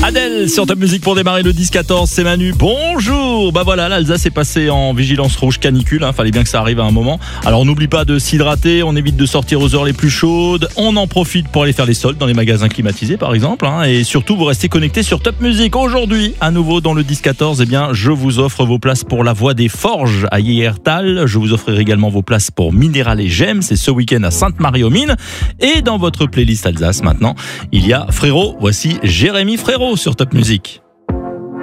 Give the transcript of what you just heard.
Adèle sur Top Music pour démarrer le 10-14, c'est Manu. Bonjour. Bah voilà, l'Alsace est passée en vigilance rouge canicule, fallait bien que ça arrive à un moment. Alors on n'oublie pas de s'hydrater, on évite de sortir aux heures les plus chaudes, on en profite pour aller faire les soldes dans les magasins climatisés par exemple, et surtout vous restez connectés sur Top Music. Aujourd'hui, à nouveau dans le 10-14, je vous offre vos places pour la Voix des Forges à Hiertal. Je vous offrirai également vos places pour Minéral et Gemmes, c'est ce week-end à Sainte-Marie-aux-Mines. Et dans votre playlist Alsace maintenant, il y a Frérot. Voici Jérémy Frérot sur Top Music.